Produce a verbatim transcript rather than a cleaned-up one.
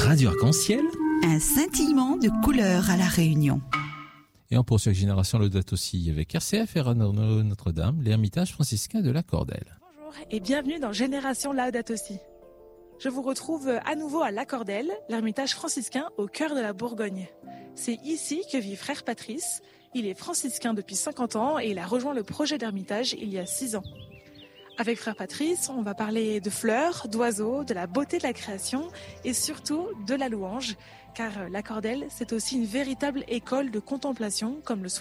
Radio Arc-en-Ciel. Un scintillement de couleurs à La Réunion. Et on poursuit avec Génération Laudato Si avec R C F et Renaud Notre-Dame, l'ermitage franciscain de la Cordelle. Bonjour et bienvenue dans Génération Laudato Si. Je vous retrouve à nouveau à La Cordelle, l'ermitage franciscain au cœur de la Bourgogne. C'est ici que vit frère Patrice. Il est franciscain depuis cinquante ans et il a rejoint le projet d'ermitage il y a six ans. Avec frère Patrice, on va parler de fleurs, d'oiseaux, de la beauté de la création et surtout de la louange, car la Cordelle, c'est aussi une véritable école de contemplation, comme le souhaite